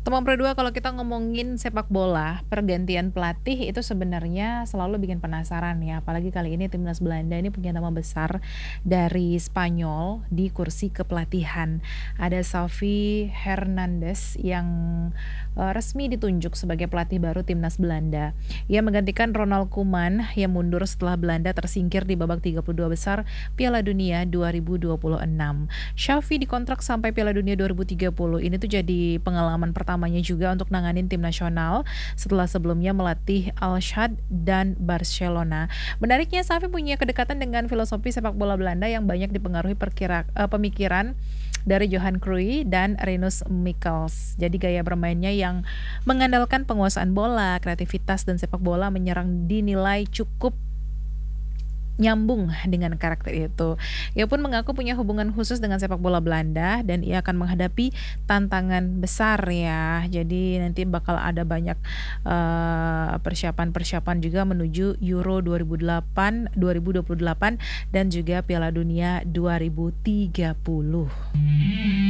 Teman berdua kalau kita ngomongin sepak bola, pergantian pelatih itu sebenarnya selalu bikin penasaran ya, apalagi kali ini timnas Belanda ini punya nama besar dari Spanyol di kursi kepelatihan. Ada Xavi Hernandez yang resmi ditunjuk sebagai pelatih baru timnas Belanda. Ia menggantikan Ronald Koeman yang mundur setelah Belanda tersingkir di babak 32 besar Piala Dunia 2026. Xavi dikontrak sampai Piala Dunia 2030. Ini tuh jadi pengalaman pertamanya juga untuk nanganin tim nasional setelah sebelumnya melatih Al Sadd dan Barcelona. Menariknya Xavi punya kedekatan dengan filosofi sepak bola Belanda yang banyak dipengaruhi pemikiran dari Johan Cruyff dan Rinus Michels. Jadi gaya bermainnya yang mengandalkan penguasaan bola, kreativitas dan sepak bola menyerang dinilai cukup nyambung dengan karakter itu. Ia pun mengaku punya hubungan khusus dengan sepak bola Belanda dan ia akan menghadapi tantangan besar ya. Jadi nanti bakal ada banyak persiapan-persiapan juga menuju Euro 2028 dan juga Piala Dunia 2030.